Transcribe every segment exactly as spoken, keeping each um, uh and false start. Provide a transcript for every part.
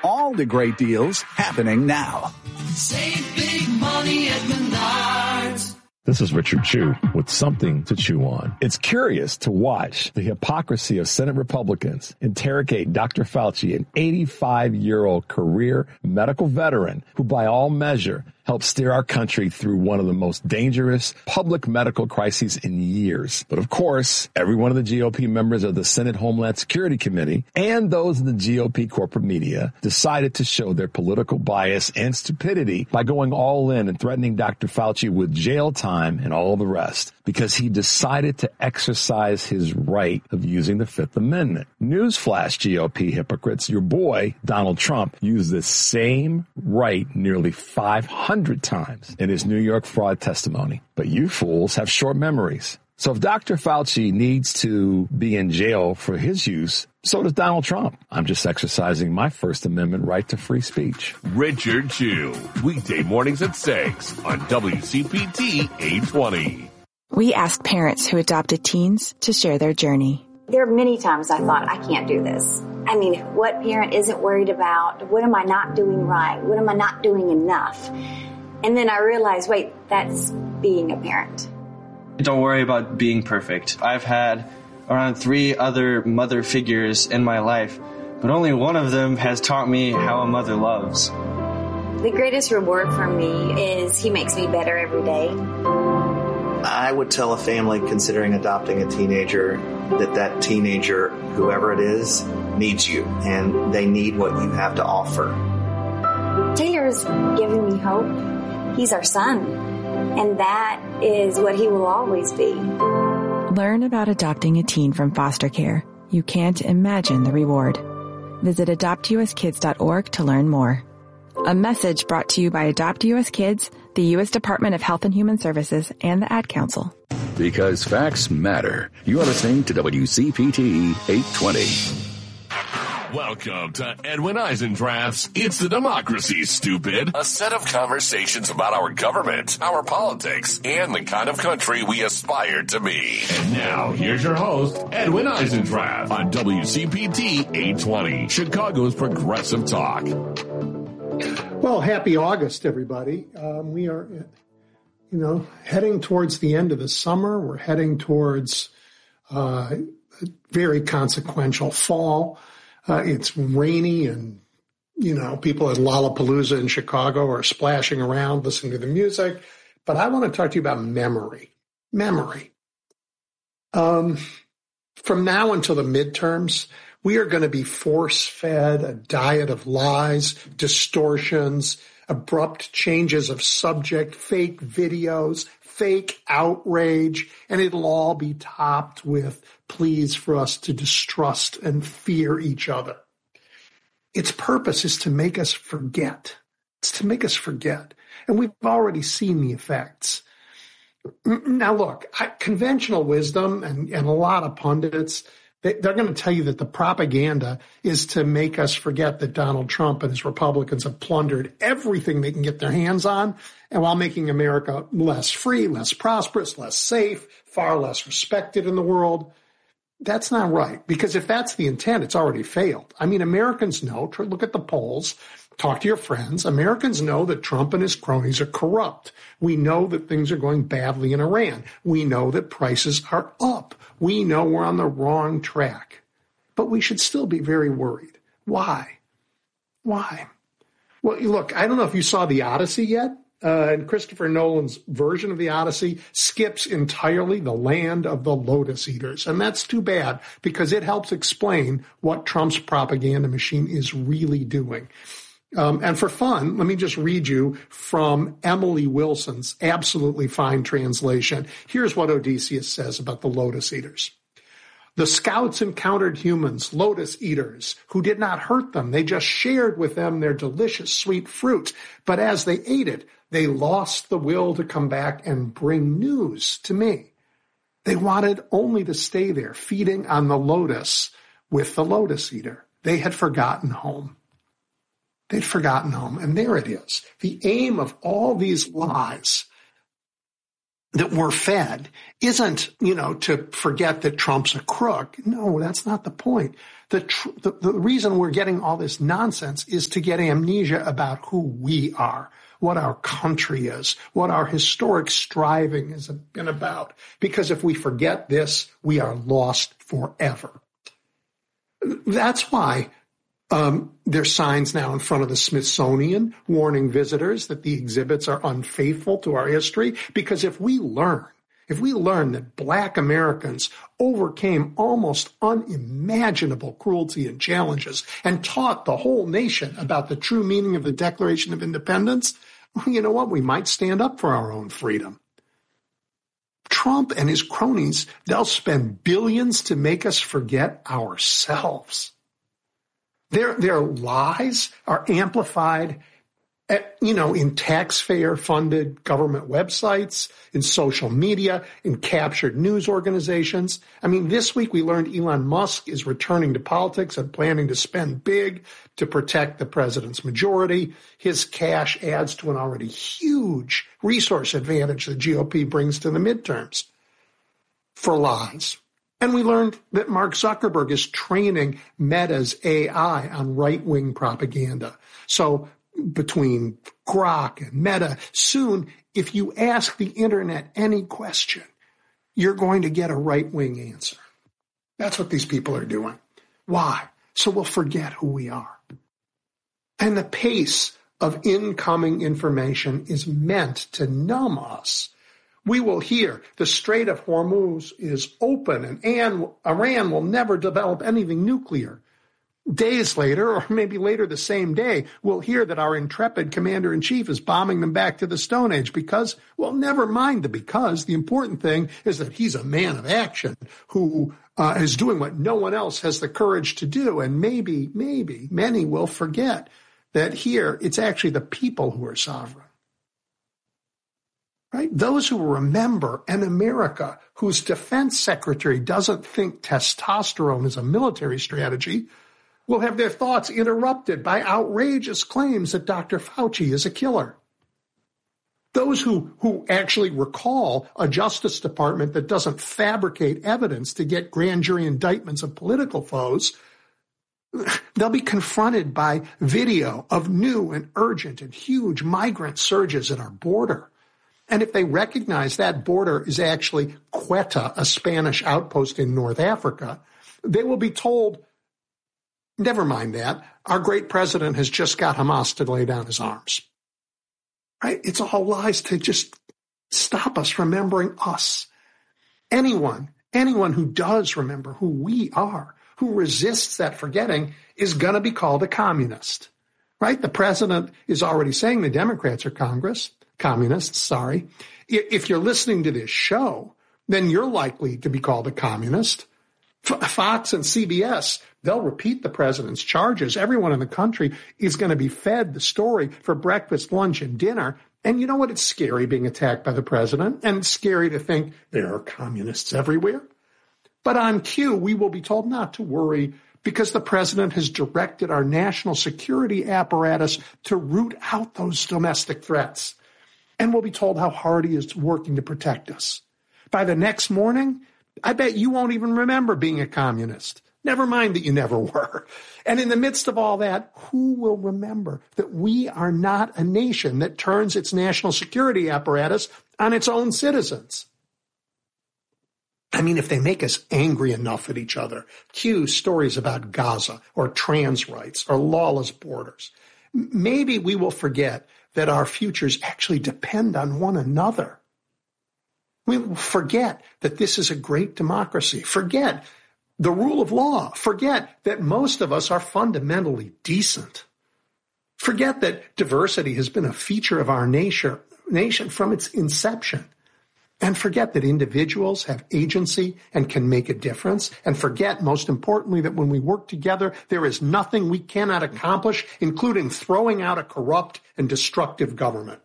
All the great deals happening now. Save big money at Menards. This is Richard Chew with something to chew on. It's curious to watch the hypocrisy of Senate Republicans interrogate Doctor Fauci, an eighty-five-year-old career medical veteran who, by all measure, helped steer our country through one of the most dangerous public medical crises in years. But of course, every one of the G O P members of the Senate Homeland Security Committee and those in the G O P corporate media decided to show their political bias and stupidity by going all in and threatening Doctor Fauci with jail time and all the rest because he decided to exercise his right of using the Fifth Amendment. Newsflash, G O P hypocrites, your boy, Donald Trump, used the same right nearly five hundred times in his New York fraud testimony. But you fools have short memories. So if Doctor Fauci needs to be in jail for his use, so does Donald Trump. I'm just exercising my First Amendment right to free speech. Richard Chew, weekday mornings at six on W C P T eight twenty. We asked parents who adopted teens to share their journey. There are many times I thought, I can't do this. I mean, what parent isn't worried about? What am I not doing right? What am I not doing enough? And then I realized, wait, that's being a parent. Don't worry about being perfect. I've had around three other mother figures in my life, but only one of them has taught me how a mother loves. The greatest reward for me is he makes me better every day. I would tell a family considering adopting a teenager that that teenager, whoever it is, needs you, and they need what you have to offer. Taylor's giving me hope. He's our son, and that is what he will always be. Learn about adopting a teen from foster care. You can't imagine the reward. Visit adopt u s kids dot org to learn more. A message brought to you by Adopt U S Kids, the U S Department of Health and Human Services, and the Ad Council. Because facts matter. You are listening to W C P T eight twenty. Welcome to Edwin Eisendrath's It's the Democracy, Stupid. A set of conversations about our government, our politics, and the kind of country we aspire to be. And now, here's your host, Edwin Eisendrath, on W C P T eight twenty, Chicago's Progressive Talk. Well, happy August, everybody. Um, we are, you know, heading towards the end of the summer. We're heading towards uh, a very consequential fall. Uh, it's rainy and, you know, people at Lollapalooza in Chicago are splashing around, listening to the music. But I want to talk to you about memory. Memory. Um, from now until the midterms, we are going to be force-fed a diet of lies, distortions, abrupt changes of subject, fake videos, fake outrage, and it'll all be topped with pleas for us to distrust and fear each other. Its purpose is to make us forget. It's to make us forget. And we've already seen the effects. Now, look, I, conventional wisdom and, and a lot of pundits, they, they're going to tell you that the propaganda is to make us forget that Donald Trump and his Republicans have plundered everything they can get their hands on, and while making America less free, less prosperous, less safe, far less respected in the world. That's not right, because if that's the intent, it's already failed. I mean, Americans know, look at the polls, talk to your friends. Americans know that Trump and his cronies are corrupt. We know that things are going badly in Iran. We know that prices are up. We know we're on the wrong track. But we should still be very worried. Why? Why? Well, look, I don't know if you saw The Odyssey yet. Uh, and Christopher Nolan's version of The Odyssey skips entirely the land of the lotus eaters. And that's too bad, because it helps explain what Trump's propaganda machine is really doing. Um, and for fun, let me just read you from Emily Wilson's absolutely fine translation. Here's what Odysseus says about the lotus eaters. The scouts encountered humans, lotus eaters, who did not hurt them. They just shared with them their delicious sweet fruit. But as they ate it, they lost the will to come back and bring news to me. They wanted only to stay there, feeding on the lotus with the lotus eater. They had forgotten home. They'd forgotten home. And there it is. The aim of all these lies, that we're fed isn't, you know, to forget that Trump's a crook. No, that's not the point. The, tr- the, the reason we're getting all this nonsense is to get amnesia about who we are, what our country is, what our historic striving has been about. Because if we forget this, we are lost forever. That's why um, there's signs now in front of the Smithsonian warning visitors that the exhibits are unfaithful to our history. Because if we learn, if we learn that Black Americans overcame almost unimaginable cruelty and challenges and taught the whole nation about the true meaning of the Declaration of Independence, you know what? We might stand up for our own freedom. Trump and his cronies, they'll spend billions to make us forget ourselves. Their, their lies are amplified At, you know, in taxpayer-funded government websites, in social media, in captured news organizations. I mean, this week we learned Elon Musk is returning to politics and planning to spend big to protect the president's majority. His cash adds to an already huge resource advantage the G O P brings to the midterms for lies. And we learned that Mark Zuckerberg is training Meta's A I on right-wing propaganda. So between Grok and Meta, soon, if you ask the internet any question, you're going to get a right-wing answer. That's what these people are doing. Why? So we'll forget who we are. And the pace of incoming information is meant to numb us. We will hear the Strait of Hormuz is open and Iran will never develop anything nuclear. Days later, or maybe later the same day, we'll hear that our intrepid commander-in-chief is bombing them back to the Stone Age because, well, never mind the because. The important thing is that he's a man of action who uh, is doing what no one else has the courage to do. And maybe, maybe, many will forget that here it's actually the people who are sovereign. Right? Those who remember an America whose defense secretary doesn't think testosterone is a military strategy will have their thoughts interrupted by outrageous claims that Doctor Fauci is a killer. Those who, who actually recall a Justice Department that doesn't fabricate evidence to get grand jury indictments of political foes, they'll be confronted by video of new and urgent and huge migrant surges at our border. And if they recognize that border is actually Quetta, a Spanish outpost in North Africa, they will be told, never mind that, our great president has just got Hamas to lay down his arms. Right? It's all lies to just stop us remembering us. Anyone, anyone who does remember who we are, who resists that forgetting, is going to be called a communist. Right? The president is already saying the Democrats are Congress. Communists, sorry. If you're listening to this show, then you're likely to be called a communist. F- Fox and C B S, they'll repeat the president's charges. Everyone in the country is going to be fed the story for breakfast, lunch, and dinner. And you know what? It's scary being attacked by the president, and it's scary to think there are communists everywhere. But on cue, we will be told not to worry because the president has directed our national security apparatus to root out those domestic threats. And we'll be told how hard he is working to protect us. By the next morning, I bet you won't even remember being a communist. Never mind that you never were. And in the midst of all that, who will remember that we are not a nation that turns its national security apparatus on its own citizens? I mean, if they make us angry enough at each other, cue stories about Gaza or trans rights or lawless borders, maybe we will forget that our futures actually depend on one another. We will forget that this is a great democracy. Forget the rule of law. Forget that most of us are fundamentally decent. Forget that diversity has been a feature of our nation, nation from its inception. And forget that individuals have agency and can make a difference. And forget, most importantly, that when we work together, there is nothing we cannot accomplish, including throwing out a corrupt and destructive government.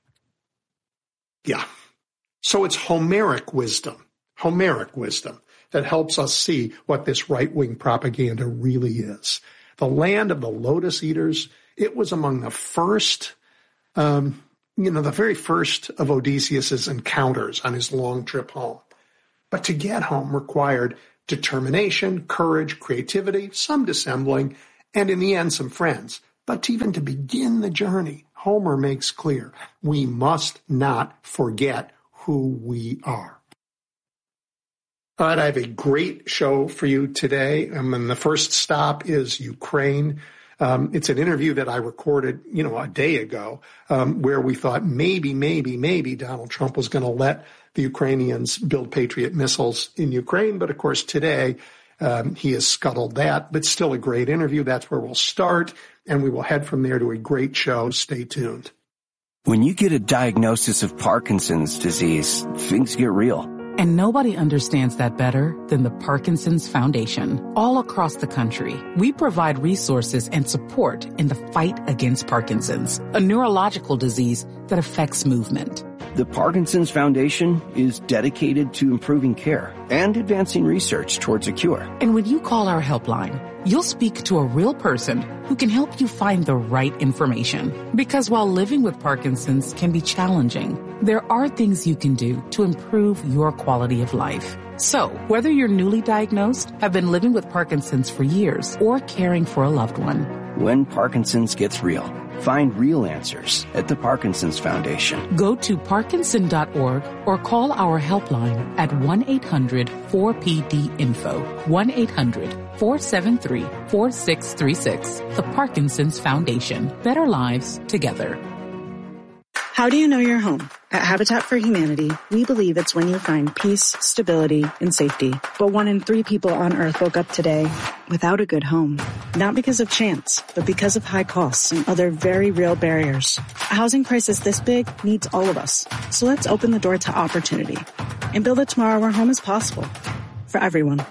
Yeah. So it's Homeric wisdom, Homeric wisdom that helps us see what this right-wing propaganda really is. The land of the lotus eaters, it was among the first um, you know, the very first of Odysseus's encounters on his long trip home. But to get home required determination, courage, creativity, some dissembling, and in the end, some friends. But even to begin the journey, Homer makes clear we must not forget who we are. All right, I have a great show for you today. Um, and the first stop is Ukraine. Um, it's an interview that I recorded, you know, a day ago, um, where we thought maybe, maybe, maybe Donald Trump was going to let the Ukrainians build Patriot missiles in Ukraine. But of course, today, um, he has scuttled that. But still a great interview. That's where we'll start. And we will head from there to a great show. Stay tuned. When you get a diagnosis of Parkinson's disease, things get real. And nobody understands that better than the Parkinson's Foundation. All across the country, we provide resources and support in the fight against Parkinson's, a neurological disease that affects movement. The Parkinson's Foundation is dedicated to improving care and advancing research towards a cure. And when you call our helpline, you'll speak to a real person who can help you find the right information. Because while living with Parkinson's can be challenging, there are things you can do to improve your quality of life. So, whether you're newly diagnosed, have been living with Parkinson's for years, or caring for a loved one, when Parkinson's gets real, find real answers at the Parkinson's Foundation. Go to parkinson dot org or call our helpline at one eight hundred four P D info, one eight hundred four seven three four six three six. The Parkinson's Foundation. Better lives together. How do you know you're home? At Habitat for Humanity, we believe it's when you find peace, stability, and safety. But one in three people on Earth woke up today without a good home. Not because of chance, but because of high costs and other very real barriers. A housing crisis this big needs all of us. So let's open the door to opportunity and build a tomorrow where home is possible for everyone.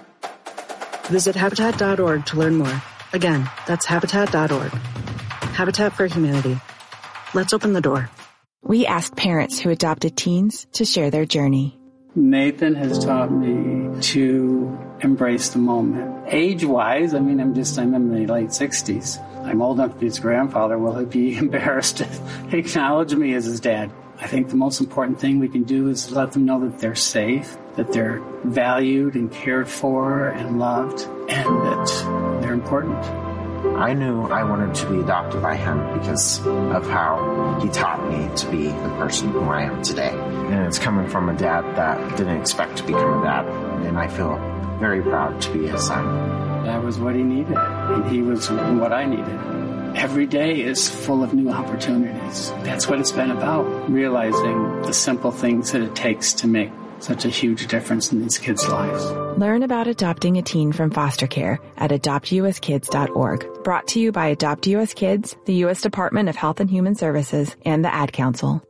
Visit habitat dot org to learn more. Again, that's habitat dot org. Habitat for Humanity. Let's open the door. We asked parents who adopted teens to share their journey. Nathan has taught me to embrace the moment. Age-wise, I mean, I'm just, I'm in my late sixties. I'm old enough to be his grandfather. Will he be embarrassed to acknowledge me as his dad? I think the most important thing we can do is let them know that they're safe, that they're valued and cared for and loved, and that they're important. I knew I wanted to be adopted by him because of how he taught me to be the person who I am today. And it's coming from a dad that didn't expect to become a dad. And I feel very proud to be his son. That was what he needed, and he was what I needed. Every day is full of new opportunities. That's what it's been about, realizing the simple things that it takes to make such a huge difference in these kids' lives. Learn about adopting a teen from foster care at adopt u s kids dot org. Brought to you by Adopt U S Kids, the U S Department of Health and Human Services, and the Ad Council.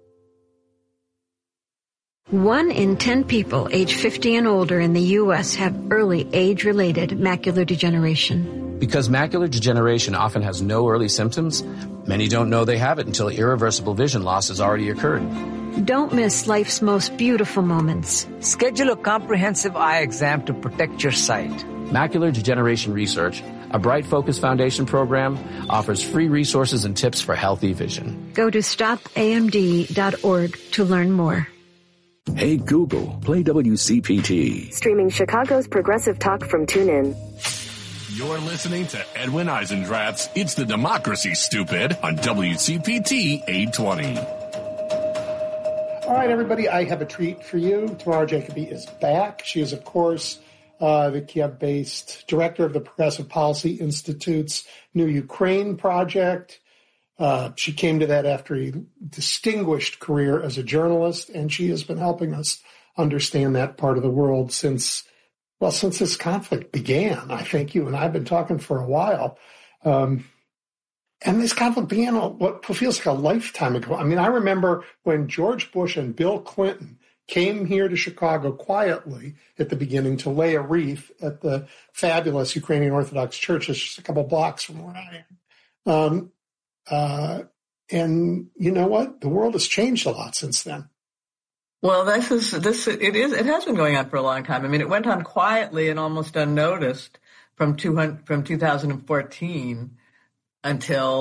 One in ten people age fifty and older in the U S have early age-related macular degeneration. Because macular degeneration often has no early symptoms, many don't know they have it until irreversible vision loss has already occurred. Don't miss life's most beautiful moments. Schedule a comprehensive eye exam to protect your sight. Macular Degeneration Research, a Bright Focus Foundation program, offers free resources and tips for healthy vision. Go to stop A M D dot org to learn more. Hey Google, play W C P T. Streaming Chicago's progressive talk from TuneIn. You're listening to Edwin Eisendrath's It's the Democracy, Stupid on W C P T eight twenty. All right, everybody, I have a treat for you. Tamara Jacoby is back. She is, of course, uh, the Kiev-based director of the Progressive Policy Institute's New Ukraine Project. Uh, she came to that after a distinguished career as a journalist, and she has been helping us understand that part of the world since, well, since this conflict began. I think you and I have been talking for a while. Um, And this conflict began what feels like a lifetime ago. I mean, I remember when George Bush and Bill Clinton came here to Chicago quietly at the beginning to lay a wreath at the fabulous Ukrainian Orthodox Church. It's just a couple blocks from where I am. Um, uh, and you know what? The world has changed a lot since then. Well, this is this. It is. It has been going on for a long time. I mean, it went on quietly and almost unnoticed from two hundred, from two thousand fourteen. Until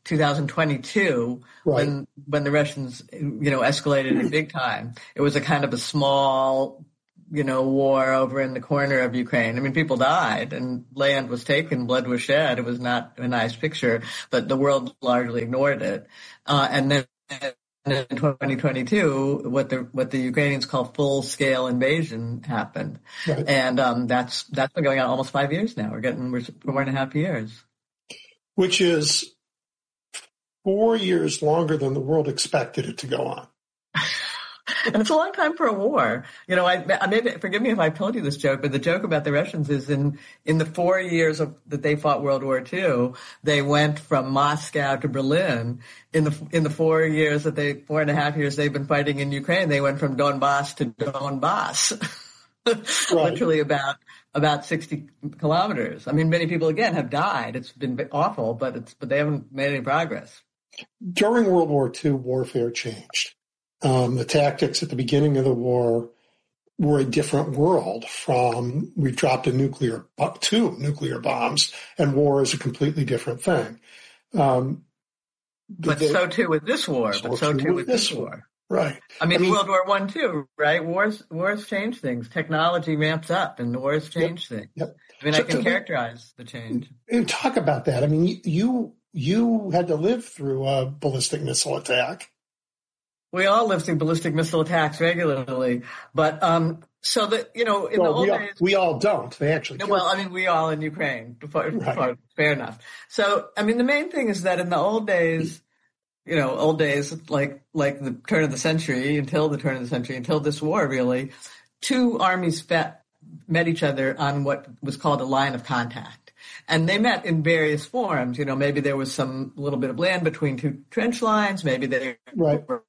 two thousand twenty-two, right. when when the Russians, you know, escalated in big time. It was a kind of a small, you know, war over in the corner of Ukraine. I mean, people died and land was taken, blood was shed. It was not a nice picture, but the world largely ignored it. Uh, and then in twenty twenty-two, what the what the Ukrainians call full-scale invasion happened, right. and um, that's that's been going on almost five years now. We're getting we're four and a half years, which is four years longer than the world expected it to go on. And it's a long time for a war. You know, I, I maybe forgive me if I told you this joke, but the joke about the Russians is in in the four years of, that they fought World War Two, they went from Moscow to Berlin. In the in the four years that they four and a half years they've been fighting in Ukraine, they went from Donbass to Donbass, right. Literally about about sixty kilometers. I mean, many people again have died. It's been awful, but it's but they haven't made any progress. During World War Two, warfare changed. Um, the tactics at the beginning of the war were a different world from we dropped a nuclear, two nuclear bombs, and war is a completely different thing. Um, but they, so too with this war. So but so too with, with this war. war. Right. I mean, I mean World War One too, right? Wars wars change things. Technology ramps up, and wars change yep, things. Yep. I mean, so, I can so characterize the change. And talk about that. I mean, you you had to live through a ballistic missile attack. We all live through ballistic missile attacks regularly, but um, so that you know, in well, the old we all, days, we all don't. They actually. No, well, I mean, we all in Ukraine. Before, right. before, fair enough. So, I mean, the main thing is that in the old days, you know, old days like like the turn of the century, until the turn of the century, until this war, really, two armies fet, met each other on what was called a line of contact. And they met in various forms. You know, maybe there was some little bit of land between two trench lines. Maybe they right. were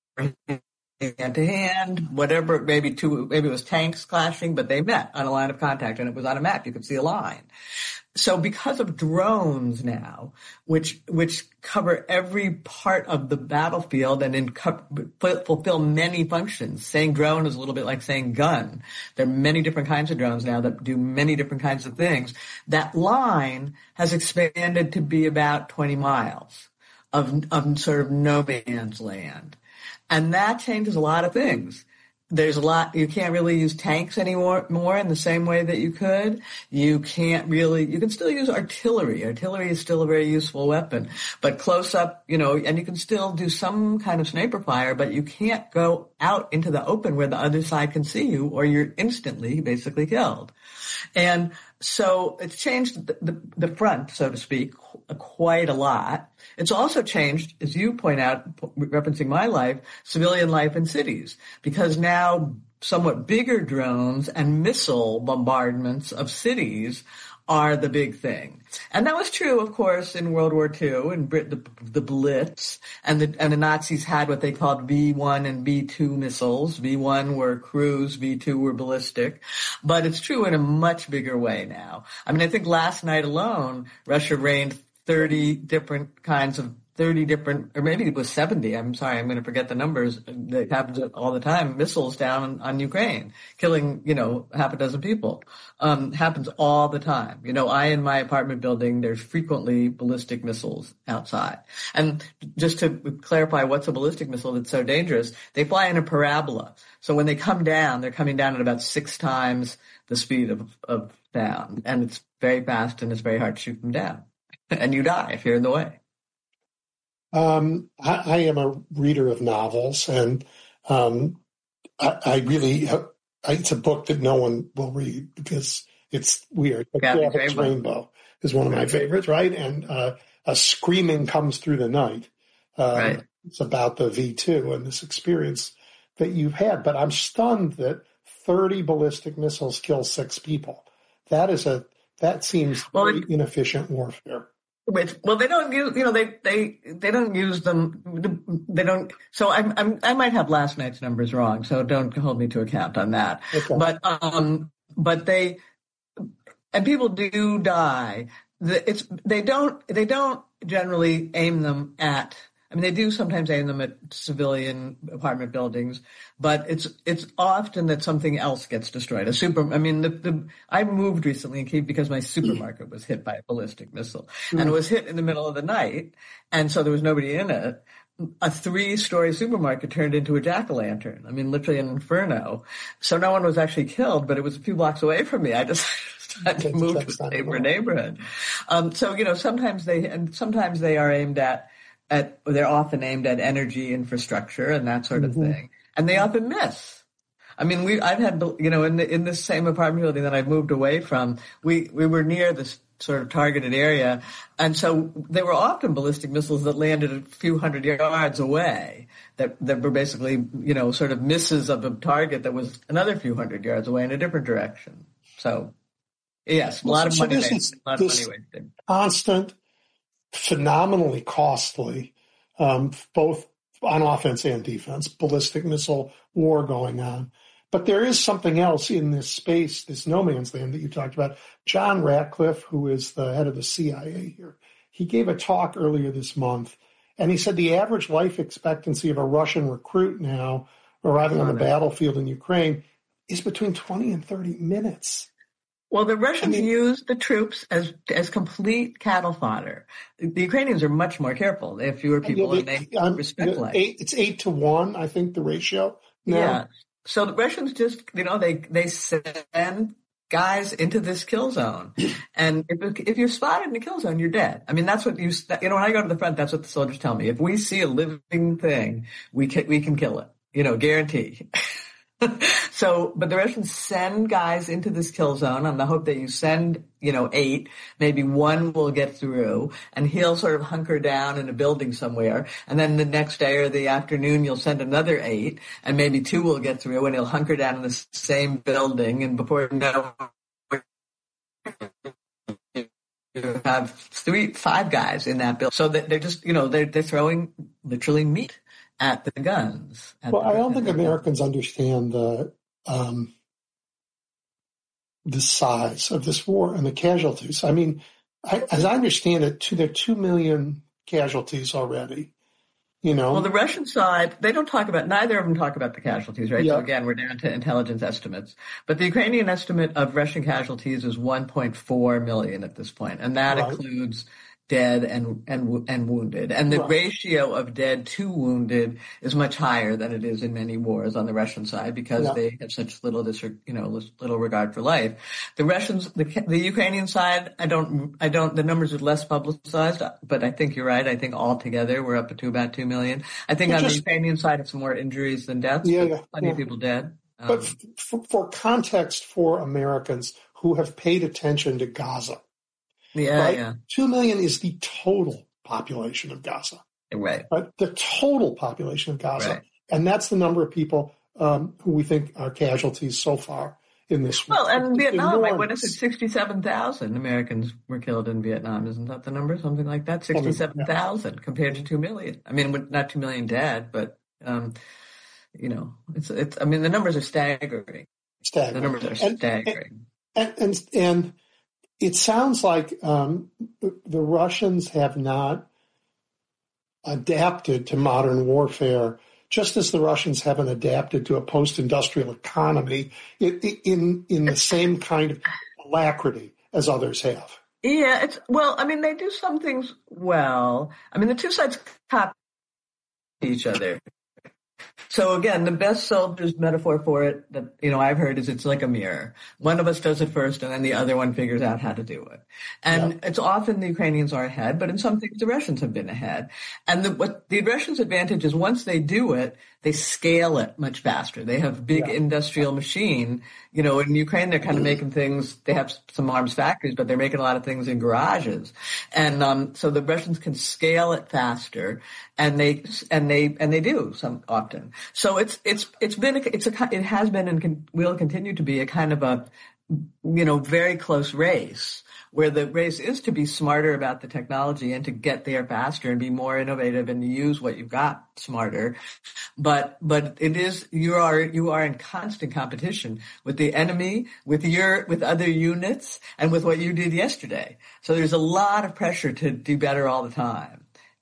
hand to hand, whatever, maybe two, maybe it was tanks clashing, but they met on a line of contact and it was on a map. You could see a line. So because of drones now, which, which cover every part of the battlefield and in, fulfill many functions, saying drone is a little bit like saying gun. There are many different kinds of drones now that do many different kinds of things. That line has expanded to be about twenty miles of, of sort of no man's land. And that changes a lot of things. There's a lot, you can't really use tanks anymore more in the same way that you could. You can't really, you can still use artillery. Artillery is still a very useful weapon. But close up, you know, and you can still do some kind of sniper fire, but you can't go out into the open where the other side can see you or you're instantly basically killed. And so it's changed the, the, the front, so to speak, quite a lot. It's also changed, as you point out, referencing my life, civilian life in cities, because now somewhat bigger drones and missile bombardments of cities are the big thing. And that was true, of course, in World War Two, in Brit- the, the Blitz, and the, and the Nazis had what they called V one and V two missiles. V one were cruise, V two were ballistic. But it's true in a much bigger way now. I mean, I think last night alone, Russia rained thirty different kinds of thirty different, or maybe it was seventy, I'm sorry, I'm going to forget the numbers, that happens all the time, missiles down on, on Ukraine, killing, you know, half a dozen people. Um, happens all the time. You know, I, in my apartment building, there's frequently ballistic missiles outside. And just to clarify what's a ballistic missile that's so dangerous, they fly in a parabola. So when they come down, they're coming down at about six times the speed of, of sound. And it's very fast and it's very hard to shoot them down. And you die if you're in the way. Um, I, I am a reader of novels, and um, I, I really, I, it's a book that no one will read because it's weird. But Gavin Rainbow. Rainbow is one of my favorites, right? And uh, A Screaming Comes Through the Night. Um, right. It's about the V two and this experience that you've had. But I'm stunned that thirty ballistic missiles kill six people. That is a that seems well, very it, inefficient warfare. With, well, they don't use, you know, they, they, they don't use them, they don't, so I'm, I'm, I might have last night's numbers wrong, so don't hold me to account on that. Okay. But, um, but they, and people do die. It's, they don't, they don't generally aim them at I mean, they do sometimes aim them at civilian apartment buildings, but it's it's often that something else gets destroyed. A super, I mean, the, the I moved recently in Kyiv because my supermarket was hit by a ballistic missile, mm. and it was hit in the middle of the night, and so there was nobody in it. A three-story supermarket turned into a jack-o'-lantern. I mean, literally an inferno. So no one was actually killed, but it was a few blocks away from me. I just had to move to a neighbor neighborhood. Um, so you know, sometimes they and sometimes they are aimed at. At, they're often aimed at energy infrastructure and that sort of mm-hmm. thing, and they often miss. I mean, we I've had you know in the, in this same apartment building that I've moved away from, we we were near this sort of targeted area, and so there were often ballistic missiles that landed a few hundred yards away that that were basically you know sort of misses of a target that was another few hundred yards away in a different direction. So yes, a lot of so money this wasted. A lot of money wasted. Constant. Phenomenally costly, um, both on offense and defense, ballistic missile war going on. But there is something else in this space, this no man's land that you talked about. John Ratcliffe, who is the head of the C I A here, he gave a talk earlier this month, and he said the average life expectancy of a Russian recruit now arriving on the battlefield in Ukraine is between twenty and thirty minutes. Well, the Russians I mean, use the troops as as complete cattle fodder. The Ukrainians are much more careful. They have fewer people yeah, they, and they um, respect life. Eight, it's eight to one, I think, the ratio. Now. Yeah. So the Russians just, you know, they they send guys into this kill zone, and if if you're spotted in a kill zone, you're dead. I mean, that's what you you know. When I go to the front, that's what the soldiers tell me. If we see a living thing, we can we can kill it. You know, guarantee. So, but the Russians send guys into this kill zone on the hope that you send, you know, eight, maybe one will get through, and he'll sort of hunker down in a building somewhere. And then the next day or the afternoon, you'll send another eight, and maybe two will get through, and he'll hunker down in the same building. And before you know, you have three, five guys in that building. So that they're just, you know, they're they're throwing literally meat at the guns. At well, the, I don't think Americans understand the um, the size of this war and the casualties. I mean, I, as I understand it, two, there are two million casualties already. You know, well, the Russian side, they don't talk about, neither of them talk about the casualties, right? Yeah. So again, we're down to intelligence estimates. But the Ukrainian estimate of Russian casualties is one point four million at this point, and that right. includes dead and and and wounded. And the right. ratio of dead to wounded is much higher than it is in many wars on the Russian side because yeah. they have such little dis you know little regard for life. The Russians, the the Ukrainian side, I don't I don't the numbers are less publicized, but I think you're right. I think altogether we're up to about two million. I think but on just, the Ukrainian side it's more injuries than deaths. Yeah, yeah plenty yeah. of people dead. Um, but f- for context for Americans who have paid attention to Gaza. Yeah, right? yeah. Two million is the total population of Gaza. Right. Right. The total population of Gaza. Right. And that's the number of people um, who we think are casualties so far in this war. Well, and it's Vietnam, enormous. like, what is it, sixty-seven thousand Americans were killed in Vietnam. Isn't that the number? Something like that? sixty-seven thousand yeah. compared to two million. I mean, not two million dead, but, um, you know, it's, it's, I mean, the numbers are staggering. Staggering. The numbers are and, staggering. And, and, and, and it sounds like um, the Russians have not adapted to modern warfare, just as the Russians haven't adapted to a post-industrial economy in, in, in the same kind of alacrity as others have. Yeah, it's well, I mean, they do some things well. I mean, the two sides copy each other. So again, the best soldier's metaphor for it that, you know, I've heard is it's like a mirror. One of us does it first and then the other one figures out how to do it. And yeah. it's often the Ukrainians are ahead, but in some things the Russians have been ahead. And the, what the Russians' advantage is once they do it, they scale it much faster. They have big yeah. industrial machine. You know, in Ukraine, they're kind of making things, they have some arms factories, but they're making a lot of things in garages. And, um, so the Russians can scale it faster and they, and they, and they do some often. So it's, it's, it's been, a, it's a, it has been and can, will continue to be a kind of a, you know, very close race where the race is to be smarter about the technology and to get there faster and be more innovative and to use what you've got smarter. But, but it is, you are, you are in constant competition with the enemy, with your, with other units and with what you did yesterday. So there's a lot of pressure to do better all the time.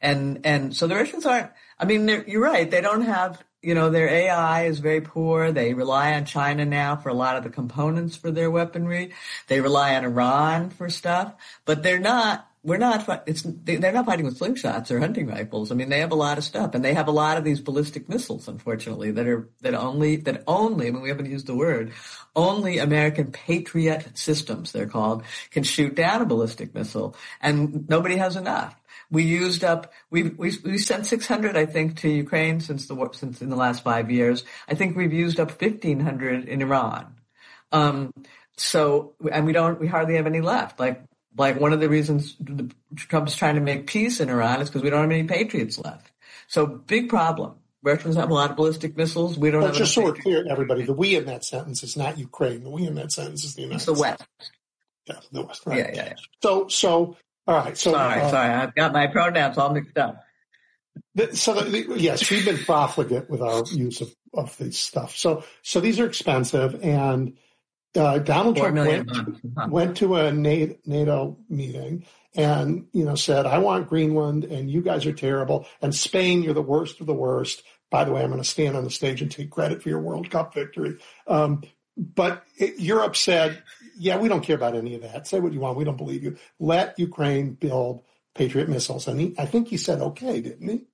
And, and so the Russians aren't, I mean, you're right. They don't have, you know, their A I is very poor. They rely on China now for a lot of the components for their weaponry. They rely on Iran for stuff, but they're not, we're not, it's, they're not fighting with slingshots or hunting rifles. I mean, they have a lot of stuff, and they have a lot of these ballistic missiles, unfortunately, that are, that only, that only, I mean, we haven't used the word, only American Patriot systems, they're called, can shoot down a ballistic missile, and nobody has enough. We used up, we we we sent six hundred, I think, to Ukraine since the since in the last five years. I think we've used up fifteen hundred in Iran. Um, so, and we don't, we hardly have any left. Like, like one of the reasons Trump's trying to make peace in Iran is because we don't have any Patriots left. So, big problem. Russians have a lot of ballistic missiles. We don't well, have just so we're Patriots. clear, everybody, the we in that sentence is not Ukraine. The we in that sentence is the United It's the States. West. Yeah, the West. Right. Yeah, yeah, yeah. So, so, all right. So, sorry, uh, sorry. I've got my pronouns all mixed up. The, so the, the, yes, we've been profligate with our use of, of this stuff. So so these are expensive, and uh, Donald Trump went, went to a NATO meeting and you know said, "I want Greenland, and you guys are terrible, and Spain, you're the worst of the worst." By the way, I'm going to stand on the stage and take credit for your World Cup victory. Um, but it, Europe said, "Yeah, we don't care about any of that. Say what you want. We don't believe you. Let Ukraine build Patriot missiles." And he, I think he said, okay, didn't he?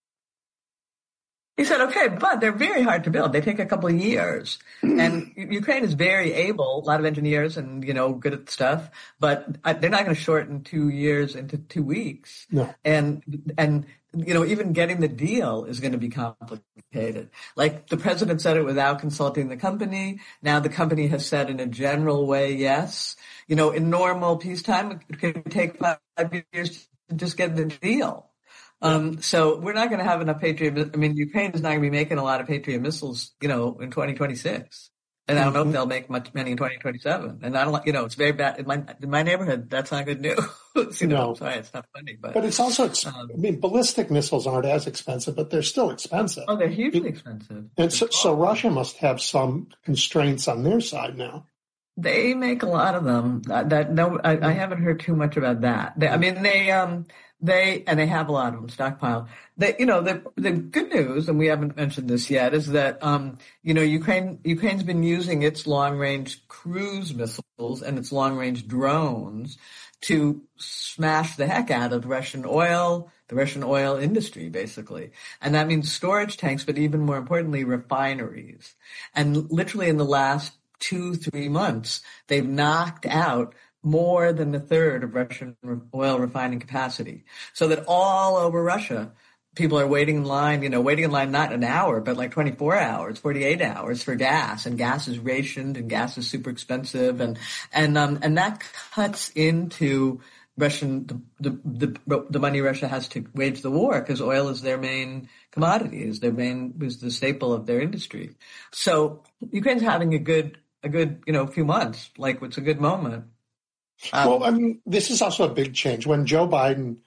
He said, okay, but they're very hard to build. They take a couple of years. And Ukraine is very able, a lot of engineers and, you know, good at stuff, but they're not going to shorten two years into two weeks. No. And, and, you know, even getting the deal is going to be complicated. Like the president said it without consulting the company. Now the company has said in a general way, yes. You know, in normal peacetime, it can take five years to just get the deal. Um, so we're not going to have enough Patriot. I mean, Ukraine is not going to be making a lot of Patriot missiles, you know, in twenty twenty-six. And I don't know if they'll make much many in twenty twenty-seven. And I don't, you know, it's very bad in my in my neighborhood. That's not good news. you know, No. I'm sorry, it's not funny, but But it's also, ex- um, I mean, ballistic missiles aren't as expensive, but they're still expensive. oh, they're hugely expensive. And so, so Russia must have some constraints on their side now. They make a lot of them. That, that no, I, I haven't heard too much about that. They, I mean, they, um, they, and they have a lot of them stockpiled. They, you know, the the good news, and we haven't mentioned this yet, is that, um, you know, Ukraine, Ukraine's been using its long-range cruise missiles and its long-range drones to smash the heck out of Russian oil, the Russian oil industry, basically. And that means storage tanks, but even more importantly, refineries. And literally in the last two, three months, they've knocked out more than a third of Russian oil refining capacity. So that all over Russia, people are waiting in line, you know, waiting in line not an hour, but like twenty-four hours, forty-eight hours for gas. And gas is rationed and gas is super expensive. And, and, um, and that cuts into Russian, the, the, the, the money Russia has to wage the war because oil is their main commodity, is their main, is the staple of their industry. So Ukraine's having a good, a good, you know, few months, like it's a good moment. Um, well, I mean, this is also a big change. When Joe Biden,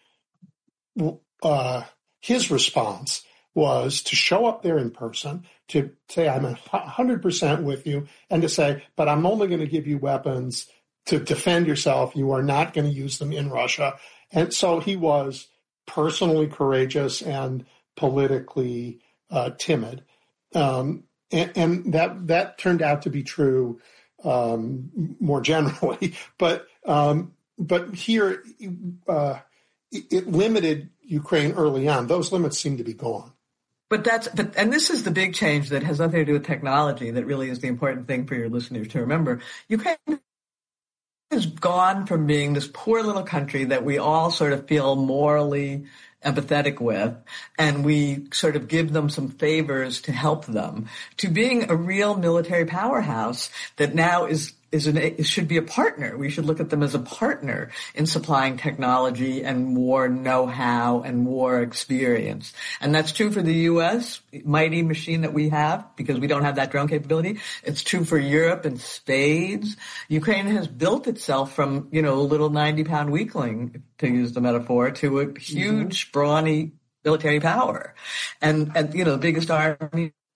uh, his response was to show up there in person, to say, I'm one hundred percent with you, and to say, but I'm only going to give you weapons to defend yourself. You are not going to use them in Russia. And so he was personally courageous and politically uh, timid. Um, and, and that that turned out to be true um, more generally. But um, but here uh, it, it limited Ukraine early on. Those limits seem to be gone. But that's, but, and this is the big change that has nothing to do with technology that really is the important thing for your listeners to remember. Ukraine has gone from being this poor little country that we all sort of feel morally empathetic with, and we sort of give them some favors to help them, to being a real military powerhouse that now is is an, it should be a partner. We should look at them as a partner in supplying technology and war know-how and war experience. And that's true for the U S, mighty machine that we have, because we don't have that drone capability. It's true for Europe in spades. Ukraine has built itself from, you know, a little ninety-pound weakling, to use the metaphor, to a huge, mm-hmm. brawny military power. And, and, you know, the biggest army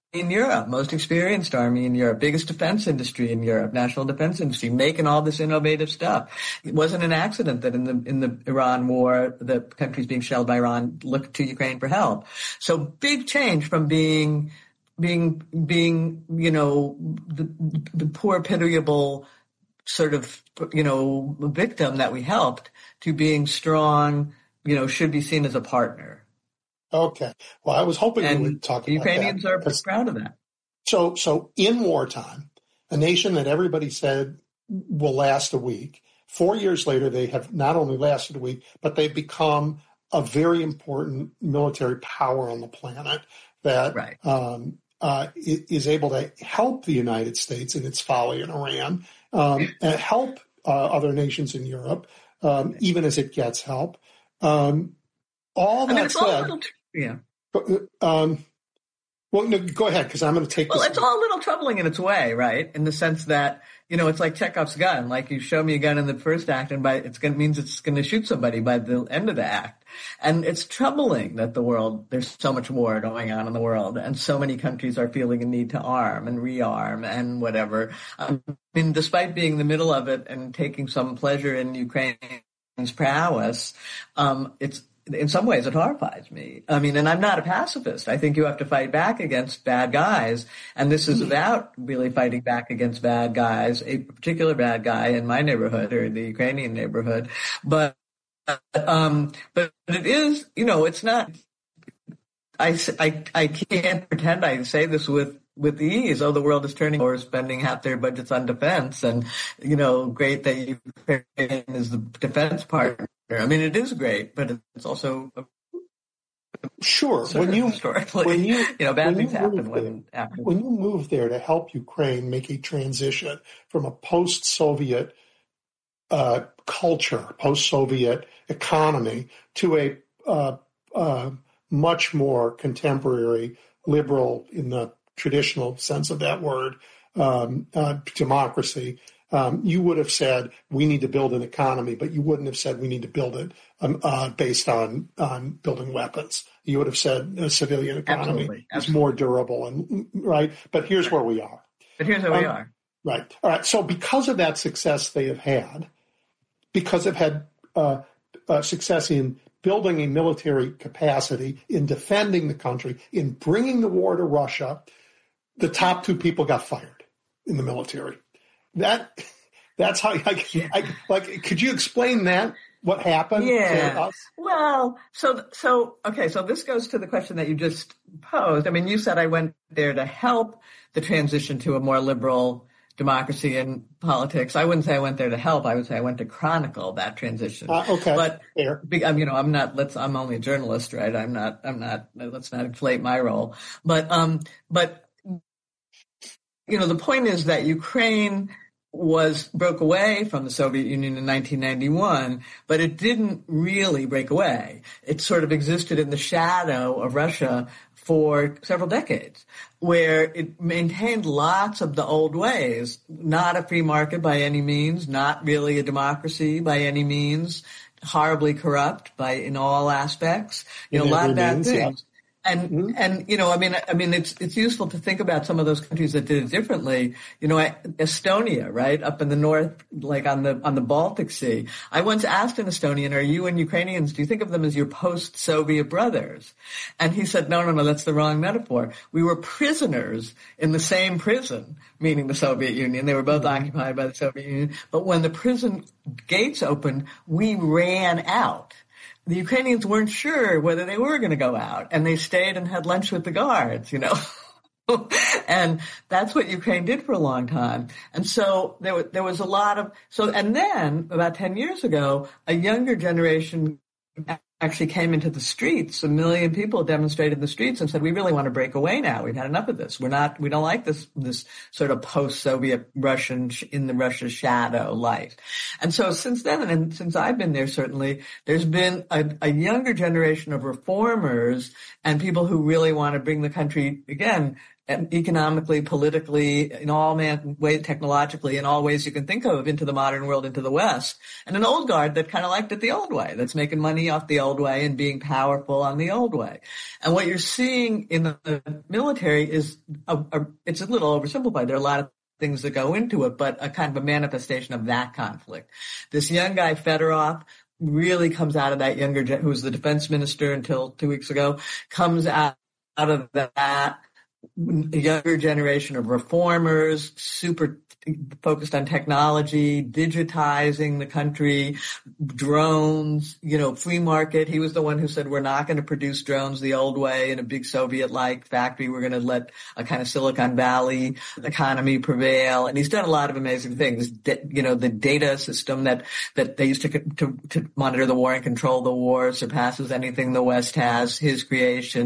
in Europe, most experienced army in Europe, biggest defense industry in Europe, national defense industry, making all this innovative stuff. It wasn't an accident that in the in the Iran war, the countries being shelled by Iran looked to Ukraine for help. So big change from being being being you know the, the poor pitiable sort of you know victim that we helped to being strong, you know, should be seen as a partner. Okay. Well, I was hoping and you would talk about Ukrainians that. Ukrainians are proud of that. So, so in wartime, a nation that everybody said will last a week, four years later, they have not only lasted a week, but they've become a very important military power on the planet that right. um, uh, is able to help the United States in its folly in Iran, um, and help uh, other nations in Europe, um, even as it gets help. Um, all that I mean, it's said, all a little, yeah. Um, well, no, go ahead, because I'm going to take well, this. Well, it's all a little troubling in its way, right? In the sense that, you know, it's like Chekhov's gun. Like you show me a gun in the first act and by it's going to means it's going to shoot somebody by the end of the act. And it's troubling that the world, there's so much war going on in the world and so many countries are feeling a need to arm and rearm and whatever. I mean, despite being in the middle of it and taking some pleasure in Ukraine's prowess, um, it's, in some ways, it horrifies me. I mean, and I'm not a pacifist. I think you have to fight back against bad guys. And this is about really fighting back against bad guys, a particular bad guy in my neighborhood or the Ukrainian neighborhood. But, um, but it is, you know, it's not, I, I, I can't pretend I say this with, with ease. Oh, the world is turning or spending half their budgets on defense. And, you know, great that Ukraine is the defense partner. I mean, it is great, but it's also sure when you when you you know bad things happen when after. When you move there to help Ukraine make a transition from a post-Soviet uh, culture, post-Soviet economy to a uh, uh, much more contemporary, liberal in the traditional sense of that word, um, uh, democracy. Um, you would have said we need to build an economy, but you wouldn't have said we need to build it um, uh, based on on building weapons. You would have said a civilian economy Absolutely. is more durable, and right. But here's right. where we are. But here's where um, we are. Right. All right. So because of that success they have had, because they've had uh, uh, success in building a military capacity, in defending the country, in bringing the war to Russia, the top two people got fired in the military. That that's how I, I like. Could you explain that? What happened? Yeah. To us? Well, so so okay. So this goes to the question that you just posed. I mean, you said I went there to help the transition to a more liberal democracy and politics. I wouldn't say I went there to help. I would say I went to chronicle that transition. Uh, okay. But Fair. I'm, you know, I'm not. Let's. I'm only a journalist, right? I'm not. I'm not. Let's not inflate my role. But um. But you know, the point is that Ukraine was broke away from the Soviet Union in nineteen ninety-one, but it didn't really break away. It sort of existed in the shadow of Russia for several decades, where it maintained lots of the old ways, not a free market by any means, not really a democracy by any means, horribly corrupt by in all aspects, you know, a lot of bad things. Yeah. And, mm-hmm. and, you know, I mean, I mean, it's, it's useful to think about some of those countries that did it differently. You know, Estonia, right? Up in the north, like on the, on the Baltic Sea. I once asked an Estonian, are you and Ukrainians, do you think of them as your post-Soviet brothers? And he said, no, no, no, that's the wrong metaphor. We were prisoners in the same prison, meaning the Soviet Union. They were both mm-hmm. occupied by the Soviet Union. But when the prison gates opened, we ran out. The Ukrainians weren't sure whether they were going to go out, and they stayed and had lunch with the guards, you know. And that's what Ukraine did for a long time. And so there, there was a lot of, so, and then about ten years ago, a younger generation actually came into the streets. A million people demonstrated in the streets and said, we really want to break away now. We've had enough of this. We're not, we don't like this, this sort of post-Soviet Russian, in the Russia shadow life. And so since then, and since I've been there, certainly, there's been a, a younger generation of reformers and people who really want to bring the country, again, economically, politically, in all man, way, technologically, in all ways you can think of into the modern world, into the West, and an old guard that kind of liked it the old way, that's making money off the old way and being powerful on the old way. And what you're seeing in the military is, a, a, it's a little oversimplified. There are a lot of things that go into it, but a kind of a manifestation of that conflict. This young guy, Fedorov, really comes out of that younger, who was the defense minister until two weeks ago, comes out, out of that younger generation of reformers, super focused on technology, digitizing the country, drones, you know, free market. He was the one who said, we're not going to produce drones the old way in a big Soviet-like factory. We're going to let a kind of Silicon Valley economy prevail. And he's done a lot of amazing things. D- you know, the data system that, that they used to, to, to monitor the war and control the war surpasses anything the West has, his creation.